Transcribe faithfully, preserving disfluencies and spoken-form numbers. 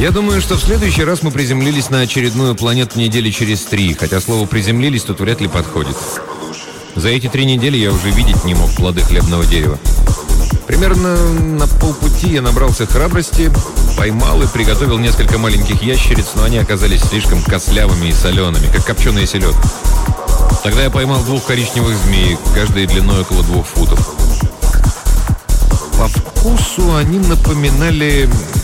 Я думаю, что в следующий раз мы приземлились на очередную планету недели через три, хотя слово «приземлились» тут вряд ли подходит. За эти три недели я уже видеть не мог плоды хлебного дерева. Примерно на полпути я набрался храбрости, поймал и приготовил несколько маленьких ящериц, но они оказались слишком костлявыми и солеными, как копченая селедка. Тогда я поймал двух коричневых змеек, каждая длиной около двух футов. По вкусу они напоминали